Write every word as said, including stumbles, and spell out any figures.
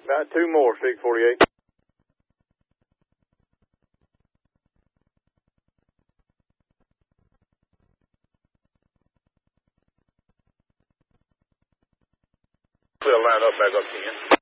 About two more, six forty-eight. We'll line up back up to you.